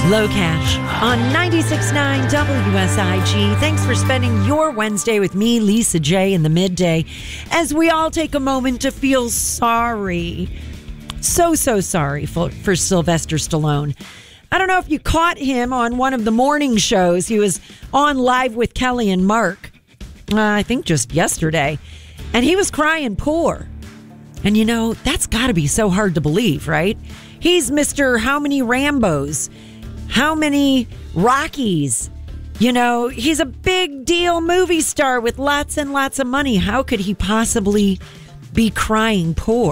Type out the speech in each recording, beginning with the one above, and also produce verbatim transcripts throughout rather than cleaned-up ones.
Low Cash on ninety-six point nine W S I G. Thanks for spending your Wednesday with me, Lisa J, in the midday, as we all take a moment to feel sorry. So, so sorry for, for Sylvester Stallone. I don't know if you caught him on one of the morning shows. He was on Live with Kelly and Mark, uh, I think just yesterday, and he was crying poor. And you know, that's got to be so hard to believe, right? He's Mister How many Rambos? How many Rockies? You know, he's a big deal movie star with lots and lots of money. How could he possibly be crying poor?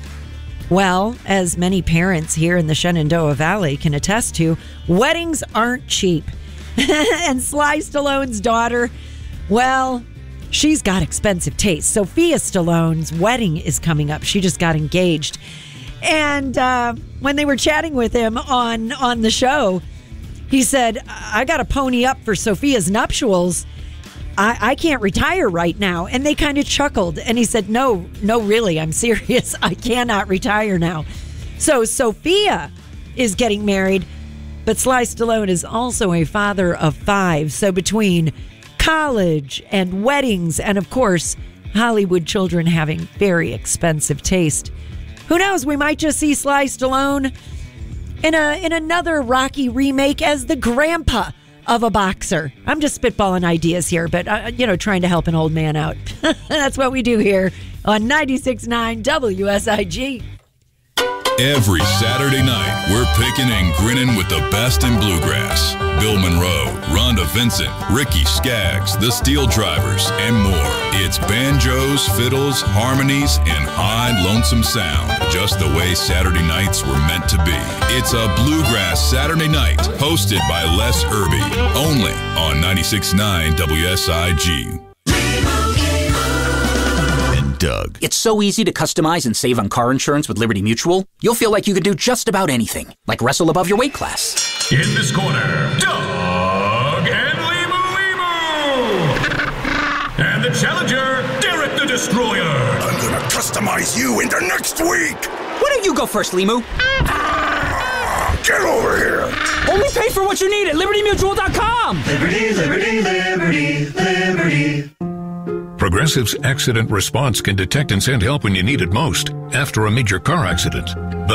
Well, as many parents here in the Shenandoah Valley can attest to, weddings aren't cheap. And Sly Stallone's daughter, well, she's got expensive taste. Sophia Stallone's wedding is coming up. She just got engaged. And uh, when they were chatting with him on, on the show, he said, I got to pony up for Sophia's nuptials. I, I can't retire right now. And they kind of chuckled. And he said, no, no, really, I'm serious. I cannot retire now. So Sophia is getting married, but Sly Stallone is also a father of five. So between college and weddings and, of course, Hollywood children having very expensive taste, who knows? We might just see Sly Stallone in a in another Rocky remake as the grandpa of a boxer. I'm just spitballing ideas here, but, uh, you know, trying to help an old man out. That's what we do here on ninety-six point nine W S I G. Every Saturday night, we're picking and grinning with the best in bluegrass. Bill Monroe, Rhonda Vincent, Ricky Skaggs, the Steel Drivers, and more. It's banjos, fiddles, harmonies, and high lonesome sound, just the way Saturday nights were meant to be. It's a Bluegrass Saturday Night, hosted by Les Irby, only on ninety-six point nine W S I G. Doug. It's so easy to customize and save on car insurance with Liberty Mutual. You'll feel like you could do just about anything, like wrestle above your weight class. In this corner, Doug and Limu Limu! And the challenger, Derek the Destroyer! I'm gonna customize you into next week! Why don't you go first, Limu? Ah, get over here! Only pay for what you need at Liberty Mutual dot com! Liberty, Liberty, Liberty, Liberty. Progressive's Accident Response can detect and send help when you need it most after a major car accident.